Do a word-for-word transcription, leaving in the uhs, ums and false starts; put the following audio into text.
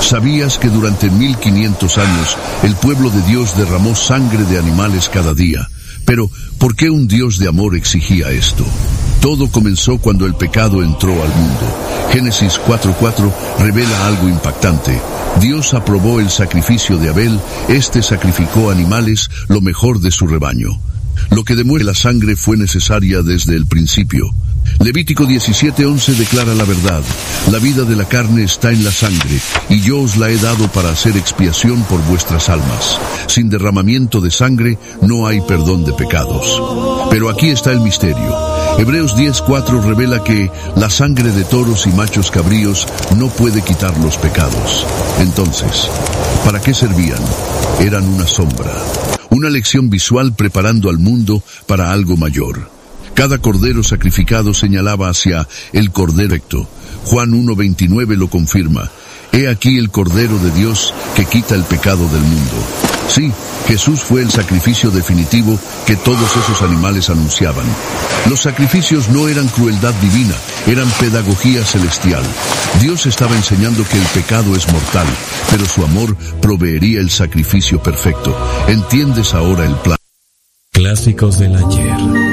¿Sabías que durante mil quinientos años el pueblo de Dios derramó sangre de animales cada día? Pero, ¿por qué un Dios de amor exigía esto? Todo comenzó cuando el pecado entró al mundo. Génesis cuatro cuatro revela algo impactante. Dios aprobó el sacrificio de Abel. Este sacrificó animales, lo mejor de su rebaño. Lo que demuestra que la sangre fue necesaria desde el principio. Levítico diecisiete once declara la verdad. La vida de la carne está en la sangre, y yo os la he dado para hacer expiación por vuestras almas. Sin derramamiento de sangre no hay perdón de pecados. Pero aquí está el misterio. Hebreos diez cuatro revela que la sangre de toros y machos cabríos no puede quitar los pecados. Entonces, ¿para qué servían? Eran una sombra. Una lección visual preparando al mundo para algo mayor. Cada cordero sacrificado señalaba hacia el cordero recto. Juan uno veintinueve lo confirma. He aquí el Cordero de Dios que quita el pecado del mundo. Sí, Jesús fue el sacrificio definitivo que todos esos animales anunciaban. Los sacrificios no eran crueldad divina, eran pedagogía celestial. Dios estaba enseñando que el pecado es mortal, pero su amor proveería el sacrificio perfecto. ¿Entiendes ahora el plan? Clásicos del ayer.